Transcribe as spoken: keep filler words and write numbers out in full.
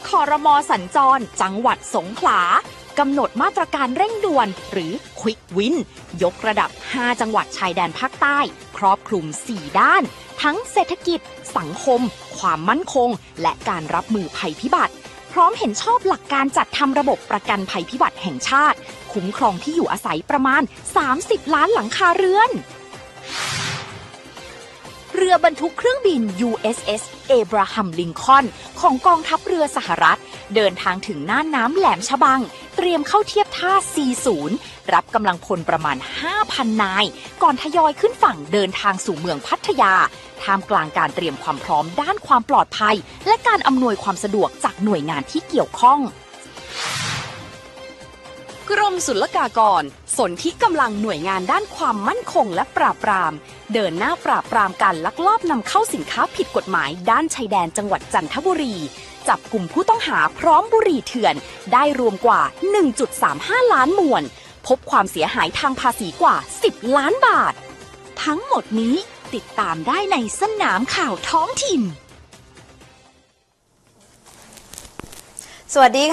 ครม.สัญจรจังหวัดสงขลากำหนดมาตรการเร่งด่วนหรือ Quick Win ยกระดับห้าจังหวัดชายแดนภาคใต้ครอบคลุมสี่ด้านทั้งเศรษฐกิจสังคมความมั่นคงและการรับมือภัยพิบัติพร้อมเห็นชอบหลักการจัดทำระบบประกันภัยพิบัติแห่งชาติคุ้มครองที่อยู่อาศัยประมาณสามสิบล้านหลังคาเรือนเรือบรรทุกเครื่องบิน ยู เอส เอส Abraham Lincoln ของกองทัพเรือสหรัฐเดินทางถึงน่านน้ำแหลมฉบังเตรียมเข้าเทียบท่า ซี ศูนย์ รับกำลังพลประมาณ ห้าพัน นายก่อนทยอยขึ้นฝั่งเดินทางสู่เมืองพัทยาท่ามกลางการเตรียมความพร้อมด้านความปลอดภัยและการอำนวยความสะดวกจากหน่วยงานที่เกี่ยวข้องกรมศุลกากรสนที่กำลังหน่วยงานด้านความมั่นคงและปราบปรามเดินหน้าปราบปรามการลักลอบนำเข้าสินค้าผิดกฎหมายด้านชายแดนจังหวัดจันทบุรีจับกลุ่มผู้ต้องหาพร้อมบุหรี่เถื่อนได้รวมกว่า หนึ่งจุดสามห้า ล้านมวนพบความเสียหายทางภาษีกว่าสิบล้านบาททั้งหมดนี้ติดตามได้ในสนามข่าวท้องถิ่นสวัสดี